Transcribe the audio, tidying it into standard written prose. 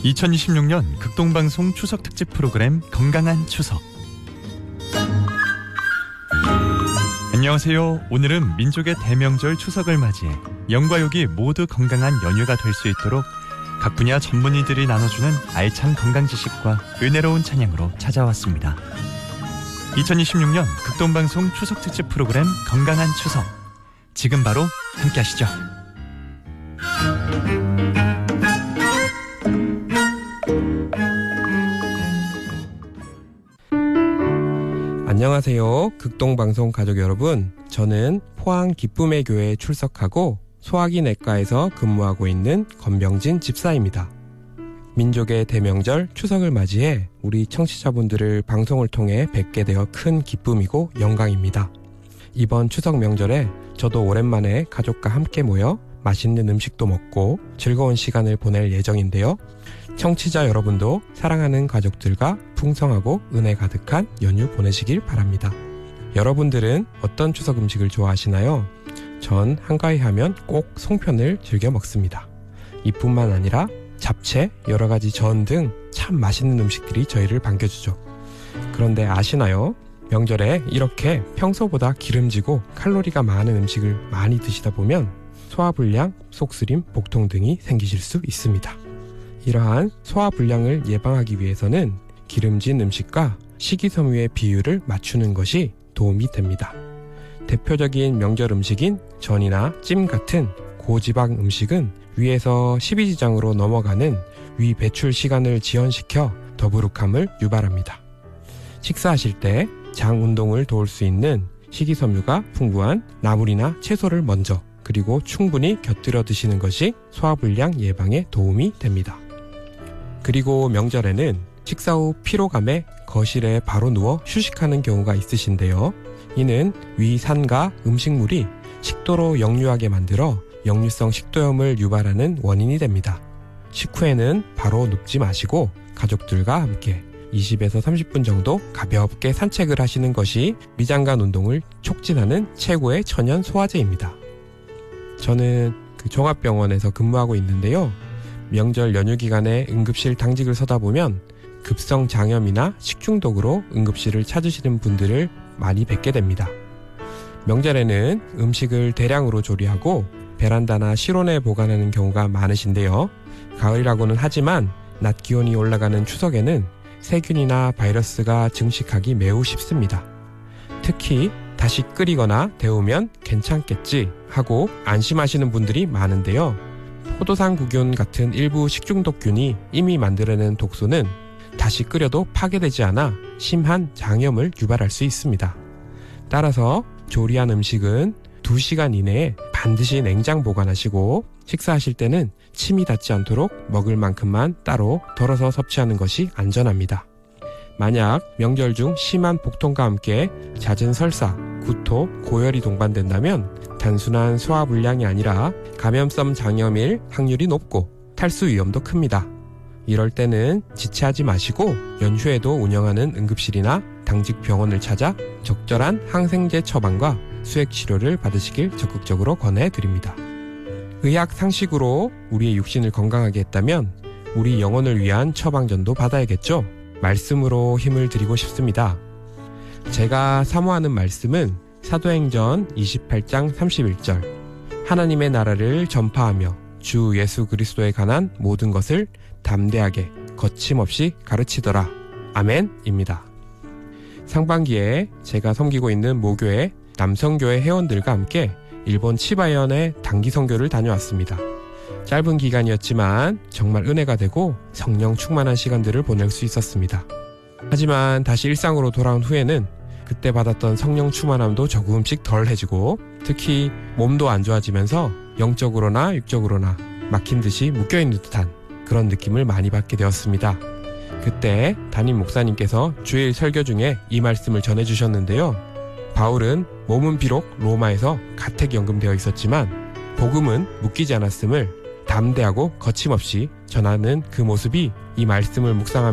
2026년 극동방송 추석 특집 프로그램 건강한 추석. 안녕하세요. 오늘은 민족의 대명절 추석을 맞이해 영과 욕이 모두 건강한 연휴가 될 수 있도록 각 분야 전문의들이 나눠주는 알찬 건강 지식과 은혜로운 찬양으로 찾아왔습니다. 2026년 극동방송 추석 특집 프로그램 건강한 추석. 지금 바로 함께 하시죠. 안녕하세요. 극동방송 가족 여러분. 저는 포항 기쁨의 교회에 출석하고 소화기 내과에서 근무하고 있는 권병진 집사입니다. 민족의 대명절 추석을 맞이해 우리 청취자분들을 방송을 통해 뵙게 되어 큰 기쁨이고 영광입니다. 이번 추석 명절에 저도 오랜만에 가족과 함께 모여 맛있는 음식도 먹고 즐거운 시간을 보낼 예정인데요. 청취자 여러분도 사랑하는 가족들과 풍성하고 은혜 가득한 연휴 보내시길 바랍니다. 여러분들은 어떤 추석 음식을 좋아하시나요? 전 한가위 하면 꼭 송편을 즐겨 먹습니다. 이뿐만 아니라 잡채, 여러 가지 전 등 참 맛있는 음식들이 저희를 반겨주죠. 그런데 아시나요? 명절에 이렇게 평소보다 기름지고 칼로리가 많은 음식을 많이 드시다 보면 소화불량, 속쓰림, 복통 등이 생기실 수 있습니다. 이러한 소화불량을 예방하기 위해서는 기름진 음식과 식이섬유의 비율을 맞추는 것이 도움이 됩니다. 대표적인 명절 음식인 전이나 찜 같은 고지방 음식은 위에서 십이지장으로 넘어가는 위 배출 시간을 지연시켜 더부룩함을 유발합니다. 식사하실 때 장 운동을 도울 수 있는 식이섬유가 풍부한 나물이나 채소를 먼저 그리고 충분히 곁들여 드시는 것이 소화불량 예방에 도움이 됩니다. 그리고 명절에는 식사 후 피로감에 거실에 바로 누워 휴식하는 경우가 있으신데요. 이는 위 산과 음식물이 식도로 역류하게 만들어 역류성 식도염을 유발하는 원인이 됩니다. 식후에는 바로 눕지 마시고 가족들과 함께 20에서 30분 정도 가볍게 산책을 하시는 것이 미장간 운동을 촉진하는 최고의 천연 소화제입니다. 저는 종합병원에서 근무하고 있는데요. 명절 연휴 기간에 응급실 당직을 서다 보면 급성 장염이나 식중독으로 응급실을 찾으시는 분들을 많이 뵙게 됩니다. 명절에는 음식을 대량으로 조리하고 베란다나 실온에 보관하는 경우가 많으신데요. 가을이라고는 하지만 낮 기온이 올라가는 추석에는 세균이나 바이러스가 증식하기 매우 쉽습니다. 특히 다시 끓이거나 데우면 괜찮겠지 하고 안심하시는 분들이 많은데요. 포도상구균 같은 일부 식중독균이 이미 만들어낸 독소는 다시 끓여도 파괴되지 않아 심한 장염을 유발할 수 있습니다. 따라서 조리한 음식은 2시간 이내에 반드시 냉장 보관하시고 식사하실 때는 침이 닿지 않도록 먹을 만큼만 따로 덜어서 섭취하는 것이 안전합니다. 만약 명절 중 심한 복통과 함께 잦은 설사, 구토, 고열이 동반된다면 단순한 소화불량이 아니라 감염성 장염일 확률이 높고 탈수 위험도 큽니다. 이럴 때는 지체하지 마시고 연휴에도 운영하는 응급실이나 당직 병원을 찾아 적절한 항생제 처방과 수액 치료를 받으시길 적극적으로 권해드립니다. 의학 상식으로 우리의 육신을 건강하게 했다면 우리 영혼을 위한 처방전도 받아야겠죠? 말씀으로 힘을 드리고 싶습니다. 제가 사모하는 말씀은 사도행전 28장 31절 하나님의 나라를 전파하며 주 예수 그리스도에 관한 모든 것을 담대하게 거침없이 가르치더라. 아멘입니다. 상반기에 제가 섬기고 있는 모교회 남성교회 회원들과 함께 일본 치바현의 단기 선교를 다녀왔습니다. 짧은 기간이었지만 정말 은혜가 되고 성령 충만한 시간들을 보낼 수 있었습니다. 하지만 다시 일상으로 돌아온 후에는 그때 받았던 성령 충만함도 조금씩 덜해지고 특히 몸도 안 좋아지면서 영적으로나 육적으로나 막힌 듯이 묶여있는 듯한 그런 느낌을 많이 받게 되었습니다. 그때 담임 목사님께서 주일 설교 중에 이 말씀을 전해주셨는데요. 바울은 몸은 비록 로마에서 가택연금되어 있었지만 복음은 묶이지 않았음을 담대하고 거침없이 전하는 그 모습이 이 말씀을 묵상하면서